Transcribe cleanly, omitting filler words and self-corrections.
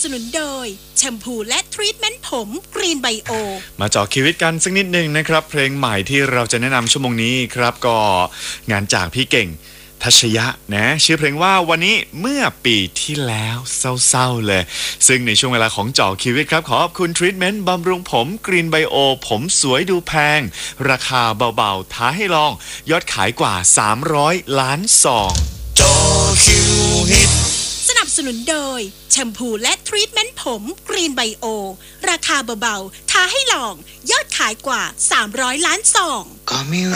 นุนโดยแชมพูและทรีทเมนต์ผมกรีนไบโอมาเจาะชีวิตกันสักนิดหนึ่งนะครับเพลงใหม่ที่เราจะแนะนำชั่วโมงนี้ครับก็งานจากพี่เก่งทัชยะนะชื่อเพลงว่าวันนี้เมื่อปีที่แล้วเศร้าๆเลยซึ่งในช่วงเวลาของเจาะชีวิตครับขอบคุณทรีทเมนต์บำรุงผมกรีนไบโอผมสวยดูแพงราคาเบาๆท้าให้ลองยอดขายกว่า300 ล้านซองเจาะชีวิตสนับสนุนโดยแชมพูและทรีทเมนต์ผมกรีนไบโอราคาเบาๆท้าให้ลองยอดขายกว่า300 ล้านซองก็ไม่